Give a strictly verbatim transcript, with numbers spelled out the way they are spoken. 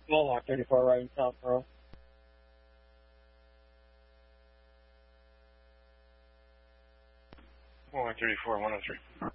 Mohawk thirty-four right in South Bro. Mohawk thirty-four, one oh three.